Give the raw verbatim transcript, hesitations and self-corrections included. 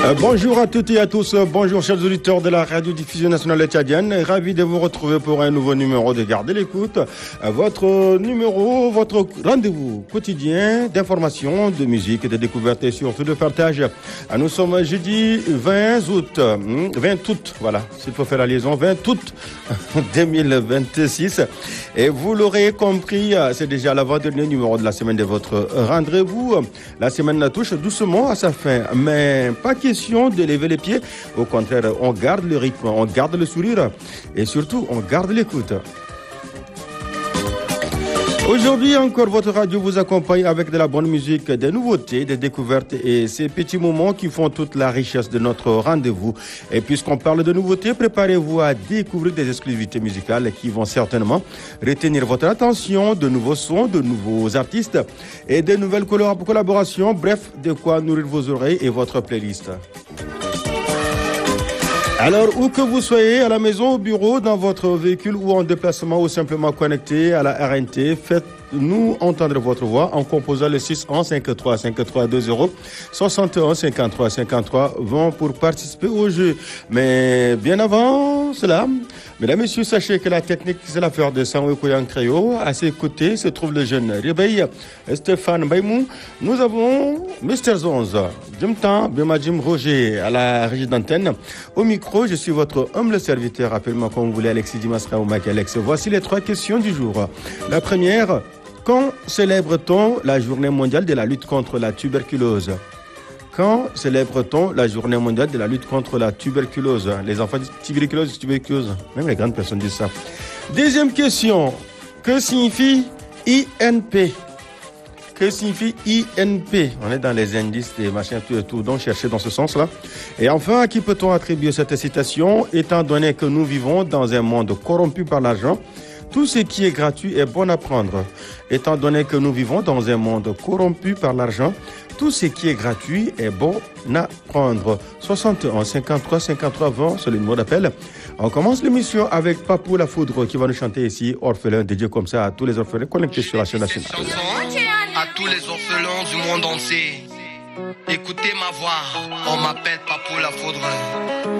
Euh, bonjour à toutes et à tous, bonjour chers auditeurs de la radio-diffusion nationale tchadienne, ravi de vous retrouver pour un nouveau numéro de Gardez l'écoute, votre numéro, votre rendez-vous quotidien d'information, de musique, de découverte et surtout de partage. Nous sommes jeudi vingt août, vingt août, voilà, s'il faut faire la liaison, vingt août deux mille vingt-six. Et vous l'aurez compris, c'est déjà l'avant-dernier numéro de la semaine de votre rendez-vous. La semaine touche doucement à sa fin, mais pas question de lever les pieds. Au contraire, on garde le rythme, on garde le sourire et surtout, on garde l'écoute. Aujourd'hui encore, votre radio vous accompagne avec de la bonne musique, des nouveautés, des découvertes et ces petits moments qui font toute la richesse de notre rendez-vous. Et puisqu'on parle de nouveautés, préparez-vous à découvrir des exclusivités musicales qui vont certainement retenir votre attention, de nouveaux sons, de nouveaux artistes et de nouvelles collaborations. Bref, de quoi nourrir vos oreilles et votre playlist. Alors, où que vous soyez, à la maison, au bureau, dans votre véhicule ou en déplacement ou simplement connecté à la R N T, faites-nous entendre votre voix en composant le six un cinquante-trois cinquante-trois deux zéro soixante et un cinquante-trois cinquante-trois vont pour participer au jeu. Mais bien avant cela, mesdames et messieurs, sachez que la technique, c'est l'affaire de Sanwe Créo. À ses côtés se trouve le jeune réveil Stéphane Baymou. Nous avons Mister Zonz, Jimtan, Bimadim Roger à la régie d'antenne. Au micro, je suis votre humble serviteur, appelez-moi comme vous voulez, Alexis Dimasra ou Mac Alex. Voici les trois questions du jour. La première, quand célèbre-t-on la journée mondiale de la lutte contre la tuberculose? Quand célèbre-t-on la journée mondiale de la lutte contre la tuberculose? Les enfants disent tuberculose, tuberculose. Même les grandes personnes disent ça. Deuxième question, que signifie I N P? Que signifie I N P? On est dans les indices des machins, tout et tout, donc cherchez dans ce sens-là. Et enfin, à qui peut-on attribuer cette citation? Étant donné que nous vivons dans un monde corrompu par l'argent, tout ce qui est gratuit est bon à prendre. Étant donné que nous vivons dans un monde corrompu par l'argent, tout ce qui est gratuit est bon à prendre. soixante et un cinquante-trois cinquante-trois vingt, c'est le numéro d'appel. On commence l'émission avec Papou La Foudre qui va nous chanter ici, orphelin, dédié comme ça à tous les orphelins connectés sur la chaîne nationale. À tous les orphelins du monde entier, écoutez ma voix, on m'appelle Papou La Foudre.